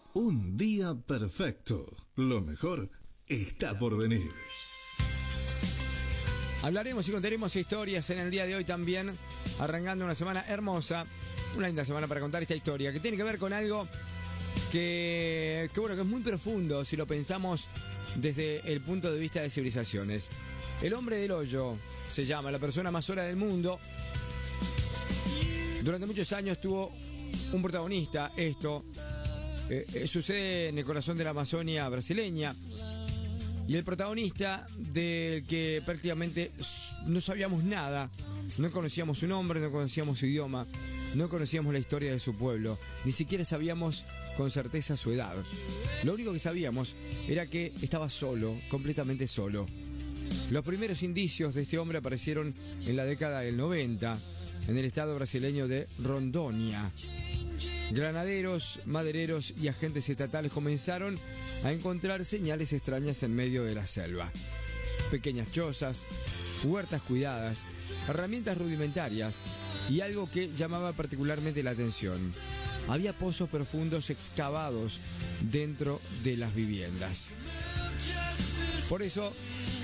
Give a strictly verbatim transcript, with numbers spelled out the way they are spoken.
Un día perfecto. Lo mejor está por venir. Hablaremos y contaremos historias en el día de hoy también, arrancando una semana hermosa, una linda semana para contar esta historia, que tiene que ver con algo que, que bueno, que es muy profundo si lo pensamos desde el punto de vista de civilizaciones. El hombre del hoyo se llama, la persona más sola del mundo. Durante muchos años tuvo un protagonista, esto eh, eh, sucede en el corazón de la Amazonia brasileña. Y el protagonista del que prácticamente no sabíamos nada, no conocíamos su nombre, no conocíamos su idioma, no conocíamos la historia de su pueblo, ni siquiera sabíamos con certeza su edad. Lo único que sabíamos era que estaba solo, completamente solo. Los primeros indicios de este hombre aparecieron en la década del noventa, en el estado brasileño de Rondônia. Granaderos, madereros y agentes estatales comenzaron a encontrar señales extrañas en medio de la selva. Pequeñas chozas, huertas cuidadas, herramientas rudimentarias y algo que llamaba particularmente la atención. Había pozos profundos excavados dentro de las viviendas. Por eso,